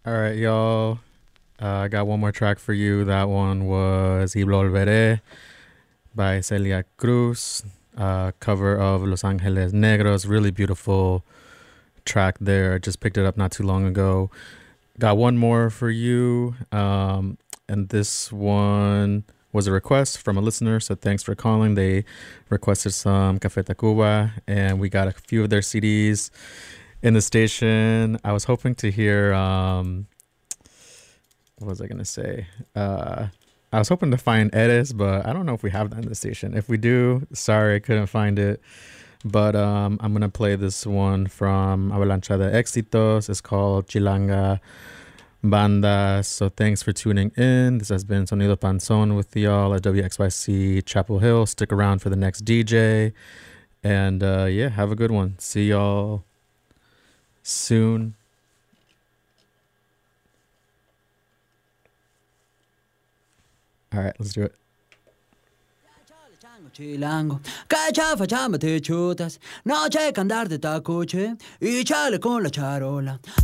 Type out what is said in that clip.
All right, y'all. I got one more track for you. That one was Y Volveré by Celia Cruz, cover of Los Angeles Negros. Really beautiful track there. I just picked it up not too long ago. Got one more for you. And this one was a request from a listener, so thanks for calling. They requested some Café Tacuba, and we got a few of their CDs in the station. I was hoping to hear what was I gonna say? I was hoping to find Eres, but I don't know if we have that in the station. If we do, sorry, I couldn't find it. But I'm gonna play this one from Avalancha de Éxitos. It's called Chilanga Banda. So thanks for tuning in. This has been Sonido Panzón with y'all at WXYC Chapel Hill. Stick around for the next DJ. And yeah, have a good one. See y'all soon. All right, let's do it. Chilango, cacha facciamo te chutas, no c'è che andare da cuce, e c'è con la charola.